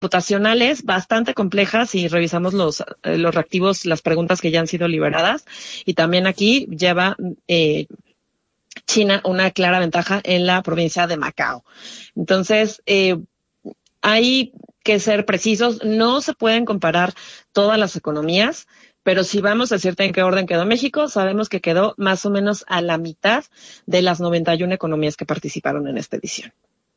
computacionales bastante complejas y revisamos los reactivos, las preguntas que ya han sido liberadas. Y también aquí lleva China una clara ventaja en la provincia de Macao. Entonces, hay que ser precisos. No se pueden comparar todas las economías, pero si vamos a decirte en qué orden quedó México, sabemos que quedó más o menos a la mitad de las 91 economías que participaron en esta edición.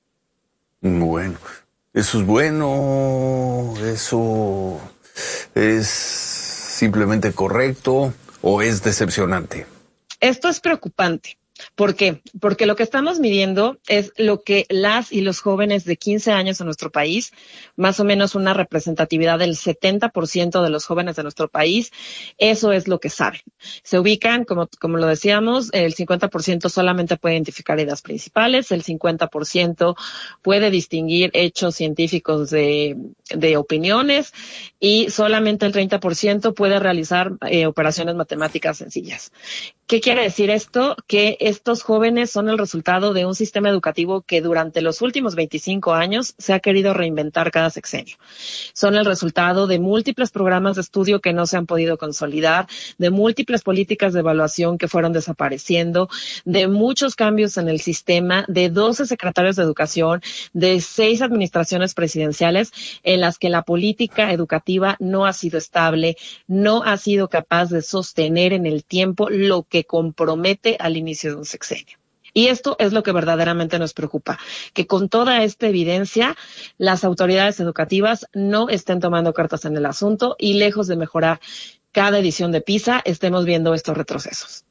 Bueno, eso es bueno, eso es simplemente correcto o es decepcionante. Esto es preocupante. ¿Por qué? Porque lo que estamos midiendo es lo que las y los jóvenes de 15 años en nuestro país, más o menos una representatividad del 70% de los jóvenes de nuestro país, eso es lo que saben. Se ubican, como lo decíamos, el 50% solamente puede identificar ideas principales, el 50% puede distinguir hechos científicos de opiniones y solamente el 30% puede realizar operaciones matemáticas sencillas. ¿Qué quiere decir esto? Que estos jóvenes son el resultado de un sistema educativo que durante los últimos 25 años se ha querido reinventar cada sexenio. Son el resultado de múltiples programas de estudio que no se han podido consolidar, de múltiples políticas de evaluación que fueron desapareciendo, de muchos cambios en el sistema, de 12 secretarios de educación, de 6 administraciones presidenciales en las que la política educativa no ha sido estable, no ha sido capaz de sostener en el tiempo lo que compromete al inicio de un sexenio. Y esto es lo que verdaderamente nos preocupa, que con toda esta evidencia las autoridades educativas no estén tomando cartas en el asunto y lejos de mejorar cada edición de PISA, estemos viendo estos retrocesos.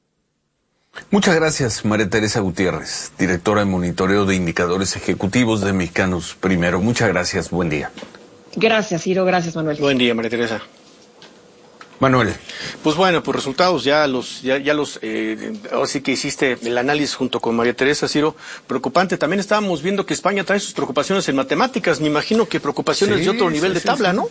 Muchas gracias, María Teresa Gutiérrez, directora de monitoreo de indicadores ejecutivos de Mexicanos Primero. Muchas gracias, buen día. Gracias, Ciro, gracias, Manuel. Buen día, María Teresa. Manuel. Pues bueno, pues resultados ahora sí que hiciste el análisis junto con María Teresa, Ciro, preocupante. También estábamos viendo que España trae sus preocupaciones en matemáticas, me imagino que preocupaciones de otro nivel de tabla, ¿no?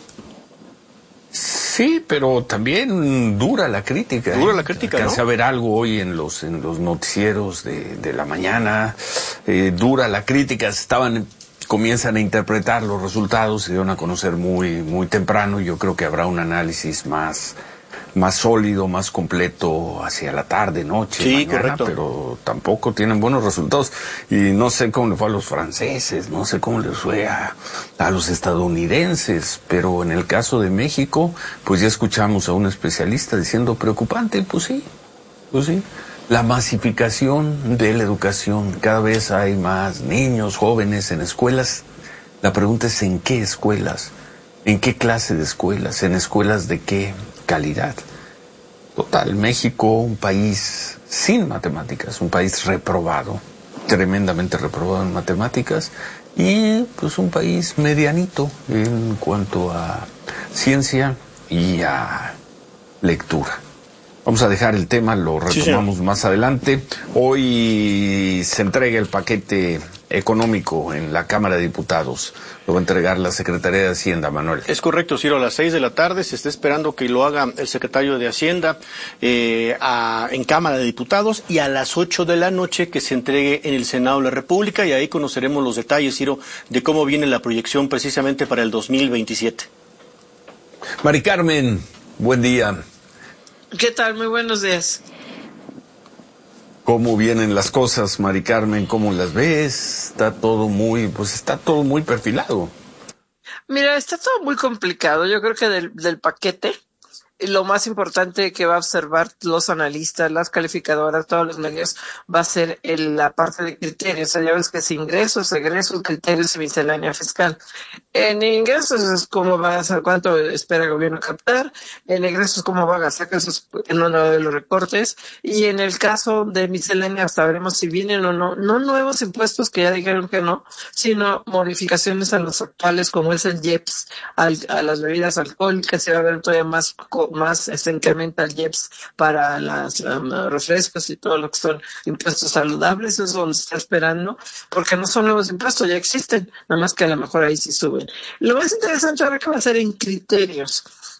Sí, pero también dura la crítica. Dura la crítica, Alcancé a ver algo hoy en los noticieros de la mañana, dura la crítica, comienzan a interpretar los resultados, se dieron a conocer muy, muy temprano, y yo creo que habrá un análisis más sólido, más completo hacia la tarde, noche, sí, mañana, correcto. Pero tampoco tienen buenos resultados. Y no sé cómo le fue a los franceses, no sé cómo les fue a los estadounidenses, pero en el caso de México, pues ya escuchamos a un especialista diciendo preocupante, pues sí. La masificación de la educación, cada vez hay más niños, jóvenes en escuelas. La pregunta es ¿en qué escuelas? ¿En qué clase de escuelas? ¿En escuelas de qué calidad? Total, México, un país sin matemáticas, un país reprobado, tremendamente reprobado en matemáticas, y pues un país medianito en cuanto a ciencia y a lectura. Vamos a dejar el tema, lo retomamos más adelante. Hoy se entrega el paquete económico en la Cámara de Diputados. Lo va a entregar la Secretaría de Hacienda, Manuel. Es correcto, Ciro, a las 6 de la tarde se está esperando que lo haga el secretario de Hacienda en Cámara de Diputados, y a las 8 de la noche que se entregue en el Senado de la República, y ahí conoceremos los detalles, Ciro, de cómo viene la proyección precisamente para el 2027. Mari Carmen, buen día. ¿Qué tal? Muy buenos días. ¿Cómo vienen las cosas, Mari Carmen? ¿Cómo las ves? Está todo muy perfilado. Mira, está todo muy complicado. Yo creo que del paquete, lo más importante que va a observar los analistas, las calificadoras, todos los medios, va a ser la parte de criterios. O sea, ya ves que es ingresos, egresos, criterios y miscelánea fiscal. En ingresos es cómo va a ser, cuánto espera el gobierno captar. En egresos cómo va a gastar, que eso es en uno de los recortes. Y en el caso de miscelánea sabremos si vienen o no nuevos impuestos, que ya dijeron que no, sino modificaciones a los actuales, como es el IEPS a las bebidas alcohólicas. Se va a ver todavía más se incrementa el IEPS para los refrescos y todo lo que son impuestos saludables. Eso es donde se está esperando, porque no son nuevos impuestos, ya existen, nada más que a lo mejor ahí sí suben. Lo más interesante ahora que va a ser en criterios.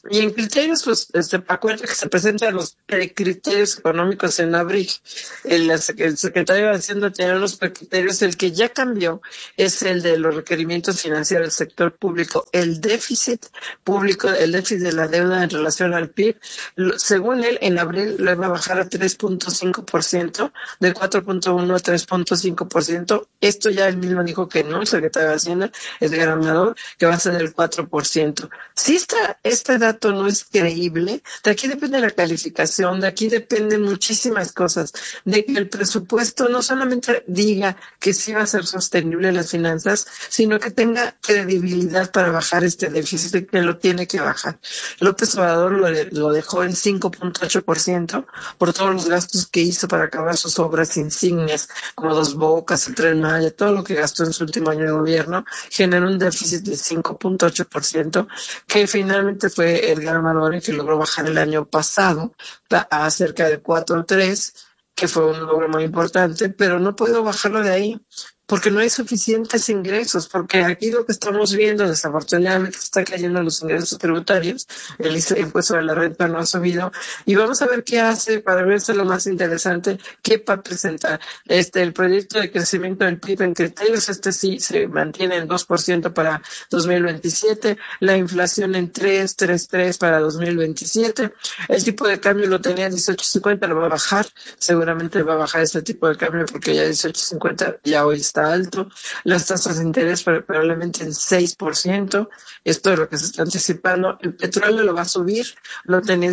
Y en criterios, pues, acuérdate que se presentan los criterios económicos en abril. El secretario de Hacienda tenía los criterios, el que ya cambió es el de los requerimientos financieros del sector público. El déficit público, el déficit de la deuda en relación al PIB, según él, en abril lo iba a bajar a 3.5%, de 4.1 a 3.5%. Esto ya él mismo dijo que no, el secretario de Hacienda, Edgar Amador, que va a ser del 4%. Si este dato no es creíble, de aquí depende la calificación, de aquí dependen muchísimas cosas, de que el presupuesto no solamente diga que sí va a ser sostenible las finanzas, sino que tenga credibilidad para bajar este déficit, que lo tiene que bajar. López Obrador lo dejó en 5.8% por todos los gastos que hizo para acabar sus obras insignias, como Dos Bocas, el Tren Maya, todo lo que gastó en su último año de gobierno, generó un déficit de 5.8%, que finalmente fue Edgar Amador, que logró bajar el año pasado a cerca de 4.3, que fue un logro muy importante, pero no puedo bajarlo de ahí porque no hay suficientes ingresos, porque aquí lo que estamos viendo, desafortunadamente, está cayendo los ingresos tributarios, el impuesto de la renta no ha subido, y vamos a ver qué hace para verse lo más interesante, qué va a presentar. El proyecto de crecimiento del PIB en criterios, sí se mantiene en 2% para 2027, la inflación en 3.3 para 2027, el tipo de cambio lo tenía en 18.50, lo va a bajar, seguramente va a bajar este tipo de cambio porque ya 18.50 ya hoy está alto, las tasas de interés probablemente en 6%, esto es lo que se está anticipando. El petróleo lo va a subir, lo tenía en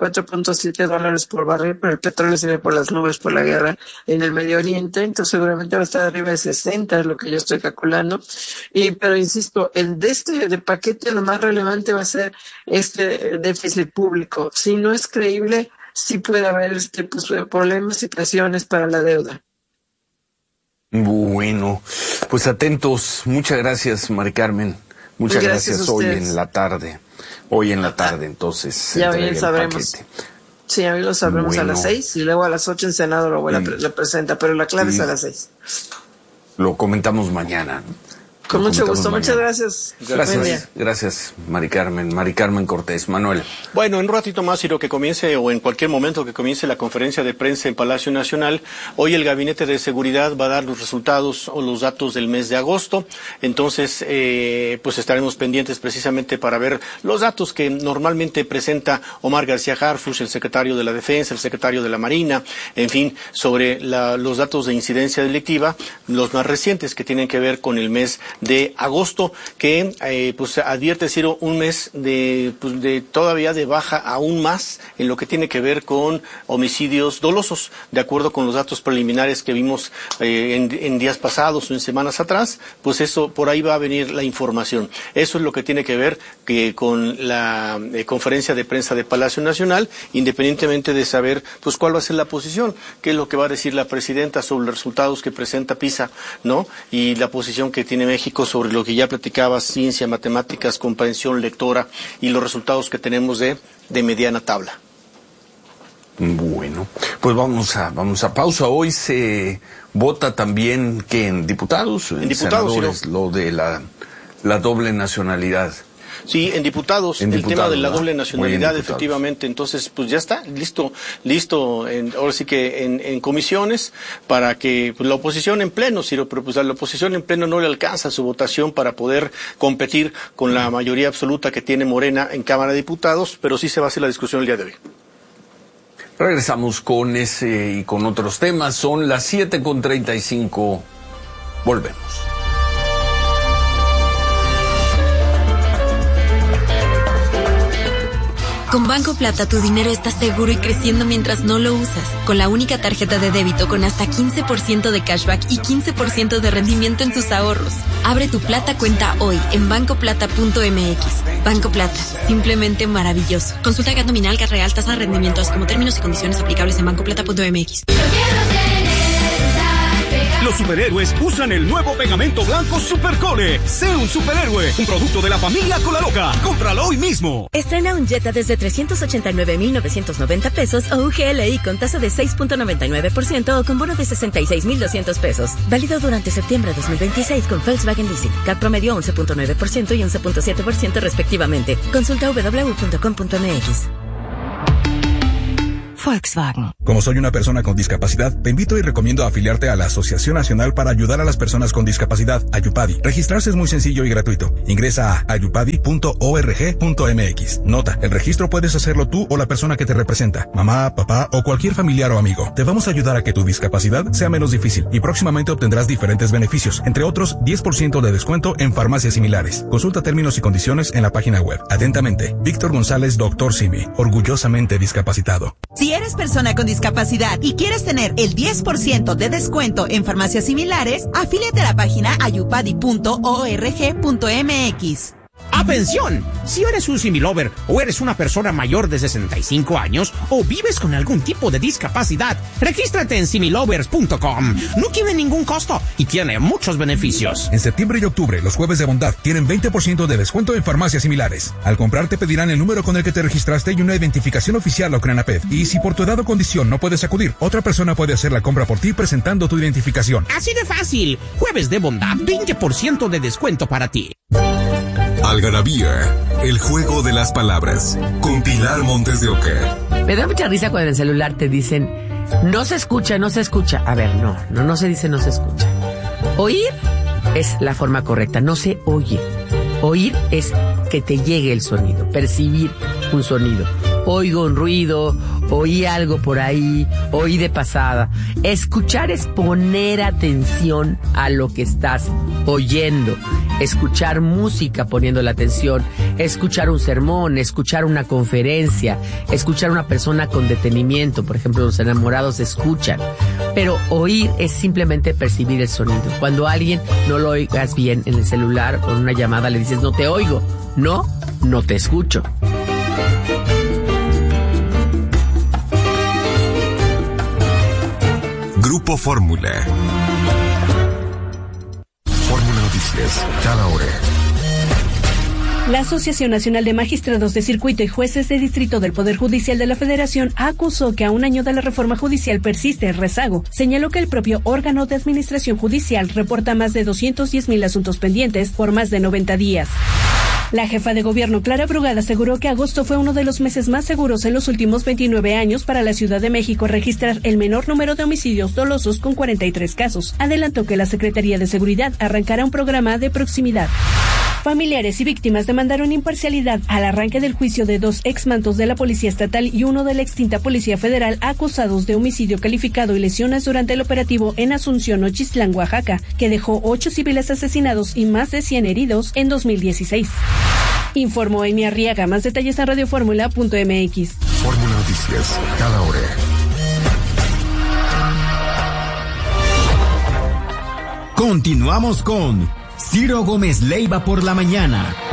$54.7 por barril, pero el petróleo se ve por las nubes por la guerra en el Medio Oriente, entonces seguramente va a estar arriba de 60, es lo que yo estoy calculando. Pero insisto, de paquete lo más relevante va a ser este déficit público. Si no es creíble, sí puede haber problemas y presiones para la deuda. Bueno, pues atentos. Muchas gracias, Mari Carmen. Muchas gracias hoy en la tarde. Entonces. Ya bien sabremos. Sí, a mí lo sabremos a las 6 y luego a las 8 en Senado lo presenta, pero la clave es a las 6. Lo comentamos mañana. Con mucho gusto, muchas gracias. Gracias, Mari Carmen Cortés. Manuel. Bueno, en un ratito más, Ciro, que comience, o en cualquier momento que comience la conferencia de prensa en Palacio Nacional, hoy el Gabinete de Seguridad va a dar los resultados o los datos del mes de agosto. Entonces, pues estaremos pendientes precisamente para ver los datos que normalmente presenta Omar García Harfuch, el secretario de la Defensa, el secretario de la Marina, en fin, sobre los datos de incidencia delictiva, los más recientes que tienen que ver con el mes de agosto, que pues advierte, Ciro, un mes de todavía de baja aún más en lo que tiene que ver con homicidios dolosos, de acuerdo con los datos preliminares que vimos en días pasados o en semanas atrás. Pues eso, por ahí va a venir la información. Eso es lo que tiene que ver con la conferencia de prensa de Palacio Nacional, independientemente de saber pues cuál va a ser la posición, qué es lo que va a decir la presidenta sobre los resultados que presenta PISA, ¿no? Y la posición que tiene México sobre lo que ya platicabas, ciencia, matemáticas, comprensión lectora y los resultados que tenemos de mediana tabla. Bueno, pues vamos a pausa. Hoy se vota también que en diputados, en senadores, ¿sí, no? Lo de la doble nacionalidad. Sí, en diputados, el tema de la doble nacionalidad, efectivamente. Entonces, pues ya está, listo, ahora sí que en comisiones, para que pues, la oposición en pleno, Ciro, pero pues a la oposición en pleno no le alcanza su votación para poder competir con la mayoría absoluta que tiene Morena en Cámara de Diputados, pero sí se va a hacer la discusión el día de hoy. Regresamos con ese y con otros temas. Son las 7:35. Volvemos. Con Banco Plata tu dinero está seguro y creciendo mientras no lo usas. Con la única tarjeta de débito con hasta 15% de cashback y 15% de rendimiento en tus ahorros. Abre tu Plata cuenta hoy en bancoplata.mx. Banco Plata, simplemente maravilloso. Consulta GAT nominal, GAT real, tasa de rendimientos como términos y condiciones aplicables en bancoplata.mx. Los superhéroes usan el nuevo pegamento blanco Supercole. Sé un superhéroe, un producto de la familia Colaloca. Cómpralo hoy mismo. Estrena un Jetta desde 389,990 pesos o un GLI con tasa de 6.99% o con bono de 66,200 pesos. Válido durante septiembre de 2026 con Volkswagen Leasing. CAT promedio 11.9% y 11.7% respectivamente. Consulta www.com.mx. Volkswagen. Como soy una persona con discapacidad, te invito y recomiendo afiliarte a la Asociación Nacional para Ayudar a las Personas con Discapacidad, Ayupadi. Registrarse es muy sencillo y gratuito. Ingresa a ayupadi.org.mx. Nota, el registro puedes hacerlo tú o la persona que te representa, mamá, papá o cualquier familiar o amigo. Te vamos a ayudar a que tu discapacidad sea menos difícil y próximamente obtendrás diferentes beneficios, entre otros 10% de descuento en farmacias similares. Consulta términos y condiciones en la página web. Atentamente, Víctor González, Dr. Simi, orgullosamente discapacitado. Si eres persona con discapacidad y quieres tener el 10% de descuento en farmacias similares, afíliate a la página ayupadi.org.mx. ¡Atención! Si eres un similover o eres una persona mayor de 65 años o vives con algún tipo de discapacidad, regístrate en similovers.com. No tiene ningún costo y tiene muchos beneficios. En septiembre y octubre, los jueves de bondad tienen 20% de descuento en farmacias similares. Al comprar te pedirán el número con el que te registraste y una identificación oficial o CRENAPED. Y si por tu edad o condición no puedes acudir, otra persona puede hacer la compra por ti presentando tu identificación. Así de fácil. Jueves de bondad, 20% de descuento para ti. Algarabía, el juego de las palabras, con Pilar Montes de Oca. Me da mucha risa cuando en el celular te dicen, no se escucha, no se escucha. A ver, no se dice no se escucha. Oír es la forma correcta, no se oye. Oír es que te llegue el sonido, percibir un sonido. Oigo un ruido, oí algo por ahí, oí de pasada. Escuchar es poner atención a lo que estás oyendo. Escuchar música poniendo la atención, escuchar un sermón, escuchar una conferencia, escuchar a una persona con detenimiento. Por ejemplo, los enamorados escuchan. Pero oír es simplemente percibir el sonido. Cuando a alguien no lo oigas bien en el celular o en una llamada le dices no te oigo, no te escucho. Grupo Fórmula. Fórmula Noticias, cada hora. La Asociación Nacional de Magistrados de Circuito y Jueces de Distrito del Poder Judicial de la Federación acusó que a un año de la reforma judicial persiste el rezago. Señaló que el propio órgano de administración judicial reporta más de 210,000 asuntos pendientes por más de 90 días. La jefa de gobierno, Clara Brugada, aseguró que agosto fue uno de los meses más seguros en los últimos 29 años para la Ciudad de México registrar el menor número de homicidios dolosos con 43 casos. Adelantó que la Secretaría de Seguridad arrancará un programa de proximidad. Familiares y víctimas demandaron imparcialidad al arranque del juicio de 2 exmandos de la Policía Estatal y uno de la extinta Policía Federal acusados de homicidio calificado y lesiones durante el operativo en Asunción, Nochistlán, Oaxaca, que dejó 8 civiles asesinados y más de 100 heridos en 2016. Informó Amy Arriaga. Más detalles en radioformula.mx. Fórmula Noticias, cada hora. Continuamos con Ciro Gómez Leiva por la mañana.